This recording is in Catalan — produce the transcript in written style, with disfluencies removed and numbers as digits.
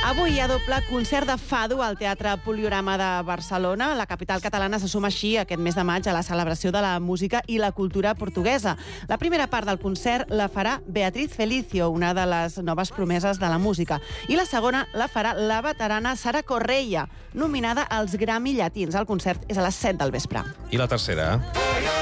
Avui hi ha doble concert de fado al Teatre Poliorama de Barcelona. La capital catalana se suma així aquest mes de maig a la celebració de la música i la cultura portuguesa. La primera part del concert la farà Beatriz Felicio, una de les noves promeses de la música. I la segona la farà la veterana Sara Correia, nominada als Grammy Llatins. El concert és a les 7 del vespre. I la tercera?